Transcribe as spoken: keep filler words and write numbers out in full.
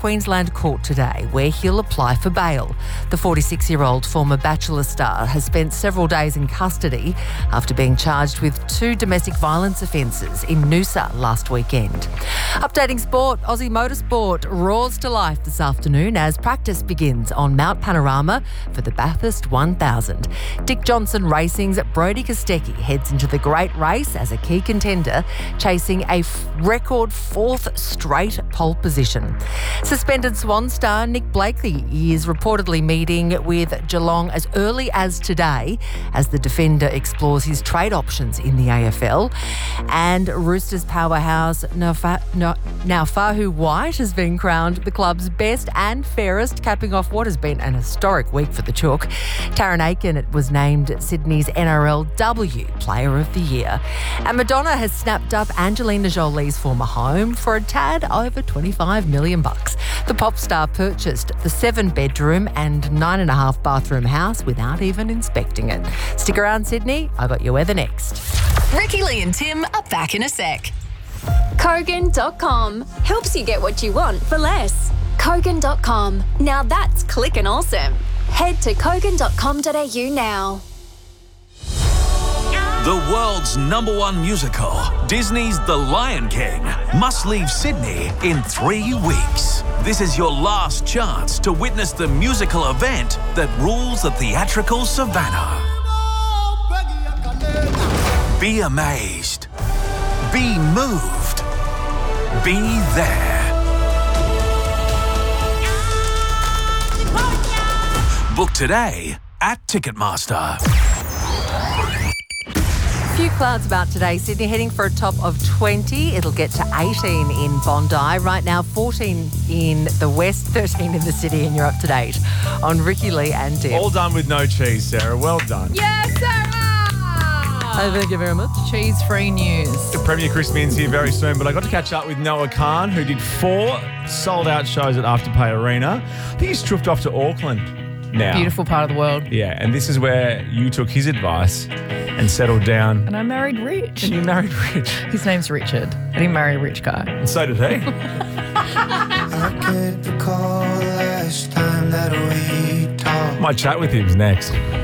Queensland court today, where he'll apply for bail. The forty-six-year-old former Bachelor star has spent several days in custody after being charged with two domestic violence offences in Noosa last weekend. Updating sport, Aussie Motorsport roars to life this afternoon as practice begins on Mount Panorama for the Bathurst one thousand. Dick Johnson Racing's Brodie Kostecki heads into the great race as a key contender, chasing a f- record fourth straight pole position. Suspended Swan star Nick Blakey is reportedly meeting with Geelong as early as today as the defender explores his trade options in the A F L. And Roosters powerhouse Naufa- Na- Naufahu White has been crowned the club's best and fairest, capping off what has been an historic week for the Chook. Taryn Aiken was named Sydney's N R L W Player of the Year. And Madonna has snapped up Angelina Jolie's former home for a tad over twenty-five million bucks. The pop star purchased the seven-bedroom and nine-and-a-half bathroom house without even inspecting it. Stick around, Sydney. I got your weather next. Ricky, Lee and Tim are back in a sec. Kogan dot com helps you get what you want for less. Kogan dot com. Now that's clickin' awesome. Head to kogan dot com dot a u now. The world's number one musical, Disney's The Lion King, must leave Sydney in three weeks. This is your last chance to witness the musical event that rules the theatrical savannah. Be amazed. Be moved. Be there. Book today at Ticketmaster. A few clouds about today. Sydney heading for a top of twenty. It'll get to eighteen in Bondi. Right now, fourteen in the west, thirteen in the city, and you're up to date on Ricky, Lee and Tim. All done with no cheese, Sarah. Well done. Yes, Sarah! Oh, thank you very much. Cheese-free news. The Premier Chris Minns here very soon, but I got to catch up with Noah Khan, who did four sold-out shows at Afterpay Arena. I think he's trooped off to Auckland now. Beautiful part of the world. Yeah, and this is where you took his advice and settled down. And I married Rich. And you married Rich. His name's Richard. I didn't marry a rich guy. And so did he. I can't recall last time that we talked. My chat with him's next.